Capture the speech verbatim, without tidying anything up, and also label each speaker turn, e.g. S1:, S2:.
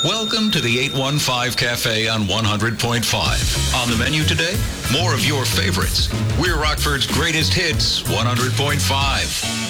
S1: Welcome to the eight one five Cafe on one hundred point five. On the menu today, more of your favorites. We're Rockford's greatest hits, one hundred point five.